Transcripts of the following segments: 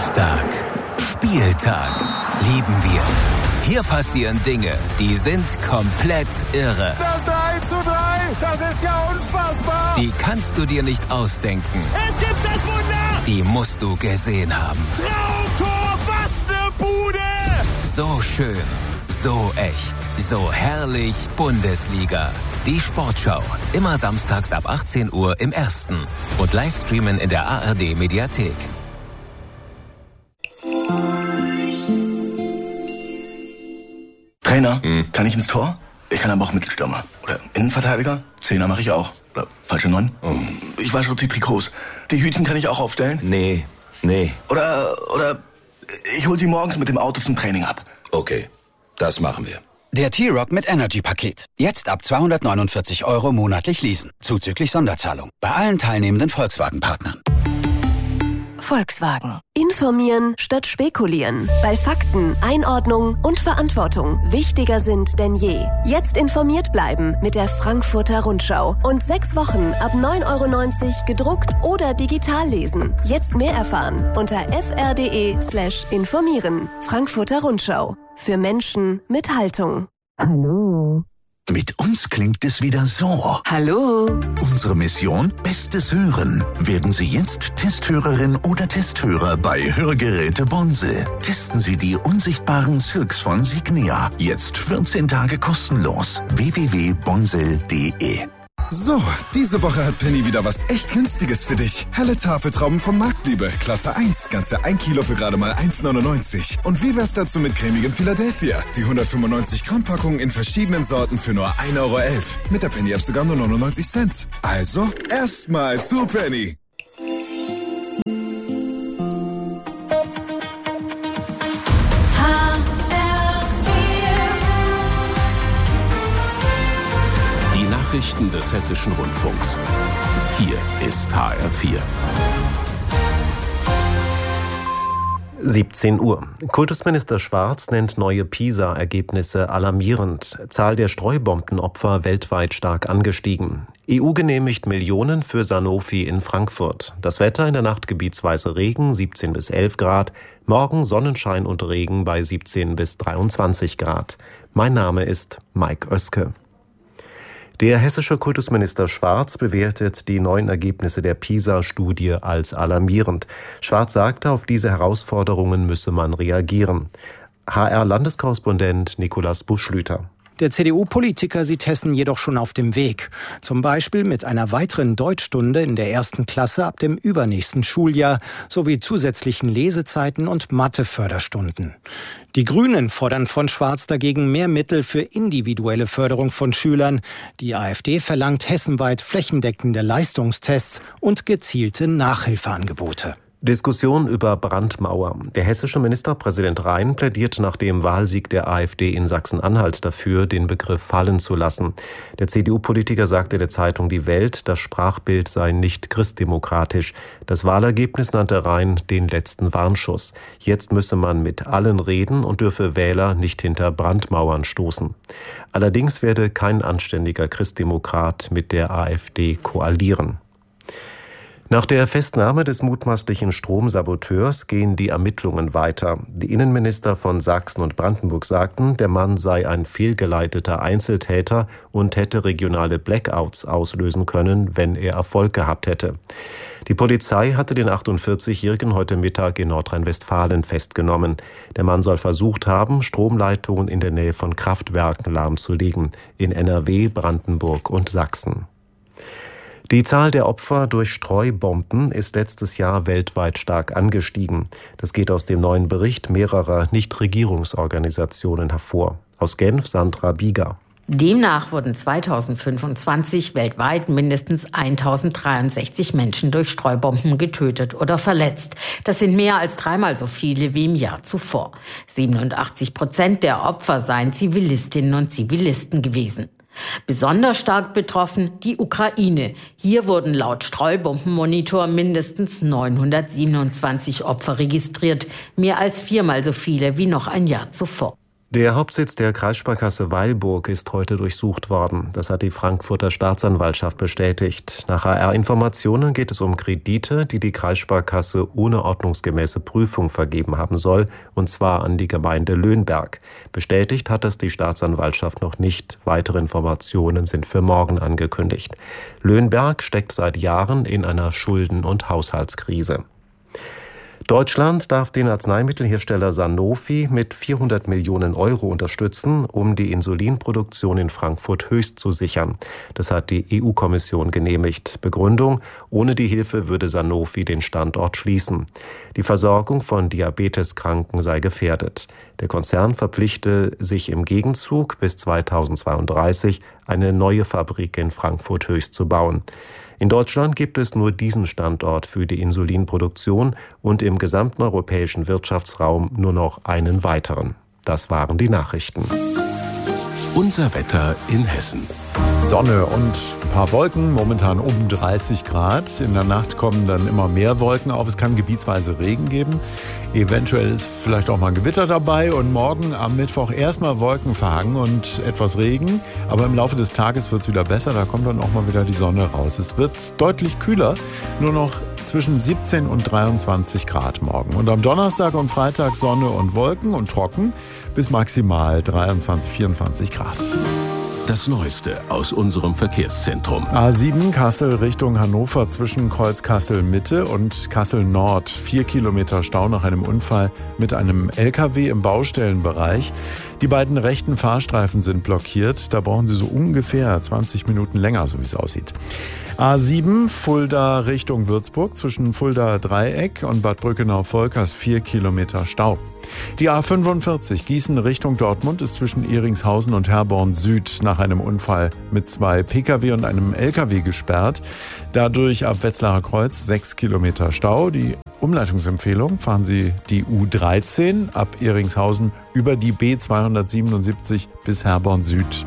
Samstag. Spieltag. Lieben wir. Hier passieren Dinge, die sind komplett irre. Das 3:3, das ist ja unfassbar. Die kannst du dir nicht ausdenken. Es gibt das Wunder. Die musst du gesehen haben. Traumtor, was eine Bude. So schön, so echt, so herrlich Bundesliga. Die Sportschau, immer samstags ab 18 Uhr im Ersten und Livestreamen in der ARD-Mediathek. Trainer, kann ich ins Tor? Ich kann aber auch Mittelstürmer. Oder Innenverteidiger? Zehner mache ich auch. Oder falsche 9? Ich wasche die Trikots. Die Hütchen kann ich auch aufstellen? Nee. Oder ich hol sie morgens mit dem Auto zum Training ab. Okay, das machen wir. Der T-Rock mit Energy-Paket. Jetzt ab 249 € monatlich leasen. Zuzüglich Sonderzahlung. Bei allen teilnehmenden Volkswagen-Partnern. Volkswagen. Informieren statt spekulieren. Weil Fakten, Einordnung und Verantwortung wichtiger sind denn je. Jetzt informiert bleiben mit der Frankfurter Rundschau. Und 6 Wochen ab 9,90 € gedruckt oder digital lesen. Jetzt mehr erfahren unter fr.de/informieren. Frankfurter Rundschau. Für Menschen mit Haltung. Hallo. Mit uns klingt es wieder so. Hallo. Unsere Mission: Bestes Hören. Werden Sie jetzt Testhörerin oder Testhörer bei Hörgeräte Bonse. Testen Sie die unsichtbaren Silks von Signia. Jetzt 14 Tage kostenlos. www.bonsel.de. So, diese Woche hat Penny wieder was echt Günstiges für dich. Helle Tafeltrauben von Marktliebe, Klasse 1, ganze 1 Kilo für gerade mal 1,99. Und wie wär's dazu mit cremigem Philadelphia? Die 195 Gramm Packung in verschiedenen Sorten für nur 1,11 €. Mit der Penny-App sogar nur 99 Cent. Also, erstmal zu Penny. Nachrichten des Hessischen Rundfunks. Hier ist HR4. 17 Uhr. Kultusminister Schwarz nennt neue PISA-Ergebnisse alarmierend. Zahl der Streubombenopfer weltweit stark angestiegen. EU genehmigt Millionen für Sanofi in Frankfurt. Das Wetter in der Nacht gebietsweise Regen, 17 bis 11 Grad. Morgen Sonnenschein und Regen bei 17 bis 23 Grad. Mein Name ist Mike Oeske. Der hessische Kultusminister Schwarz bewertet die neuen Ergebnisse der PISA-Studie als alarmierend. Schwarz sagte, auf diese Herausforderungen müsse man reagieren. HR-Landeskorrespondent Nikolaus Buschlüter. Der CDU-Politiker sieht Hessen jedoch schon auf dem Weg. Zum Beispiel mit einer weiteren Deutschstunde in der 1. Klasse ab dem übernächsten Schuljahr sowie zusätzlichen Lesezeiten und Mathe-Förderstunden. Die Grünen fordern von Schwarz dagegen mehr Mittel für individuelle Förderung von Schülern. Die AfD verlangt hessenweit flächendeckende Leistungstests und gezielte Nachhilfeangebote. Diskussion über Brandmauer. Der hessische Ministerpräsident Rhein plädiert nach dem Wahlsieg der AfD in Sachsen-Anhalt dafür, den Begriff fallen zu lassen. Der CDU-Politiker sagte der Zeitung Die Welt, das Sprachbild sei nicht christdemokratisch. Das Wahlergebnis nannte Rhein den letzten Warnschuss. Jetzt müsse man mit allen reden und dürfe Wähler nicht hinter Brandmauern stoßen. Allerdings werde kein anständiger Christdemokrat mit der AfD koalieren. Nach der Festnahme des mutmaßlichen Stromsaboteurs gehen die Ermittlungen weiter. Die Innenminister von Sachsen und Brandenburg sagten, der Mann sei ein fehlgeleiteter Einzeltäter und hätte regionale Blackouts auslösen können, wenn er Erfolg gehabt hätte. Die Polizei hatte den 48-Jährigen heute Mittag in Nordrhein-Westfalen festgenommen. Der Mann soll versucht haben, Stromleitungen in der Nähe von Kraftwerken lahmzulegen, in NRW, Brandenburg und Sachsen. Die Zahl der Opfer durch Streubomben ist letztes Jahr weltweit stark angestiegen. Das geht aus dem neuen Bericht mehrerer Nichtregierungsorganisationen hervor. Aus Genf Sandra Bieger. Demnach wurden 2025 weltweit mindestens 1063 Menschen durch Streubomben getötet oder verletzt. Das sind mehr als 3-mal so viele wie im Jahr zuvor. 87% der Opfer seien Zivilistinnen und Zivilisten gewesen. Besonders stark betroffen die Ukraine. Hier wurden laut Streubombenmonitor mindestens 927 Opfer registriert, mehr als 4-mal so viele wie noch ein Jahr zuvor. Der Hauptsitz der Kreissparkasse Weilburg ist heute durchsucht worden. Das hat die Frankfurter Staatsanwaltschaft bestätigt. Nach HR-Informationen geht es um Kredite, die die Kreissparkasse ohne ordnungsgemäße Prüfung vergeben haben soll, und zwar an die Gemeinde Löhnberg. Bestätigt hat es die Staatsanwaltschaft noch nicht. Weitere Informationen sind für morgen angekündigt. Löhnberg steckt seit Jahren in einer Schulden- und Haushaltskrise. Deutschland darf den Arzneimittelhersteller Sanofi mit 400 Millionen Euro unterstützen, um die Insulinproduktion in Frankfurt Höchst zu sichern. Das hat die EU-Kommission genehmigt. Begründung: ohne die Hilfe würde Sanofi den Standort schließen. Die Versorgung von Diabeteskranken sei gefährdet. Der Konzern verpflichte sich im Gegenzug, bis 2032 eine neue Fabrik in Frankfurt Höchst zu bauen. In Deutschland gibt es nur diesen Standort für die Insulinproduktion und im gesamten europäischen Wirtschaftsraum nur noch einen weiteren. Das waren die Nachrichten. Unser Wetter in Hessen. Sonne und ein paar Wolken, momentan um 30 Grad. In der Nacht kommen dann immer mehr Wolken auf. Es kann gebietsweise Regen geben. Eventuell ist vielleicht auch mal ein Gewitter dabei. Und morgen am Mittwoch erstmal wolkenverhangen und etwas Regen. Aber im Laufe des Tages wird es wieder besser. Da kommt dann auch mal wieder die Sonne raus. Es wird deutlich kühler. Nur noch zwischen 17 und 23 Grad morgen. Und am Donnerstag und Freitag Sonne und Wolken und trocken bis maximal 23, 24 Grad. Das Neueste aus unserem Verkehrszentrum. A7 Kassel Richtung Hannover zwischen Kreuz Kassel Mitte und Kassel Nord. 4 Kilometer Stau nach einem Unfall mit einem LKW im Baustellenbereich. Die beiden rechten Fahrstreifen sind blockiert. Da brauchen Sie so ungefähr 20 Minuten länger, so wie es aussieht. A7 Fulda Richtung Würzburg zwischen Fulda Dreieck und Bad Brückenau-Volkers 4 Kilometer Stau. Die A45 Gießen Richtung Dortmund ist zwischen Ehringshausen und Herborn Süd nach einem Unfall mit 2 Pkw und einem LKW gesperrt. Dadurch ab Wetzlarer Kreuz 6 Kilometer Stau. Die Umleitungsempfehlung: fahren Sie die U13 ab Ehringshausen über die B277 bis Herborn Süd.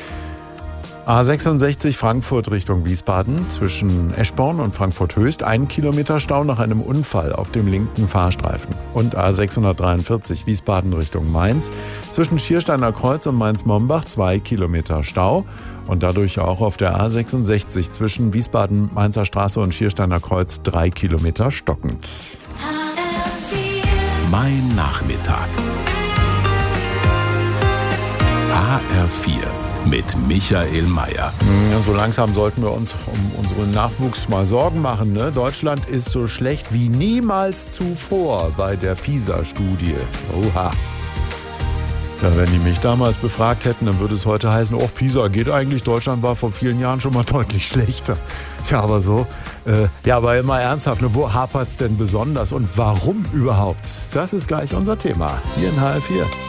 A66 Frankfurt Richtung Wiesbaden zwischen Eschborn und Frankfurt Höchst 1 Kilometer Stau nach einem Unfall auf dem linken Fahrstreifen. Und A643 Wiesbaden Richtung Mainz zwischen Schiersteiner Kreuz und Mainz-Mombach 2 Kilometer Stau. Und dadurch auch auf der A66 zwischen Wiesbaden-Mainzer Straße und Schiersteiner Kreuz 3 Kilometer stockend. Mein Nachmittag. HR4 mit Michael Mayer. Ja, so langsam sollten wir uns um unseren Nachwuchs mal Sorgen machen. Ne? Deutschland ist so schlecht wie niemals zuvor bei der PISA-Studie. Oha. Ja, wenn die mich damals befragt hätten, dann würde es heute heißen, oh, PISA geht eigentlich, Deutschland war vor vielen Jahren schon mal deutlich schlechter. Tja, aber so. Ja, aber immer ernsthaft, ne? Wo hapert es denn besonders und warum überhaupt? Das ist gleich unser Thema hier in HR4.